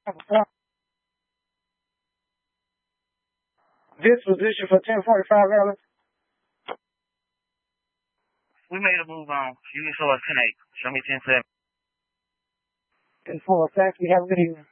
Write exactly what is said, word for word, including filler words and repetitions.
Disposition for ten forty-five, Alex. We made a move on. You can show us ten eight. Show me ten seven. ten four, thanks. We have a good evening.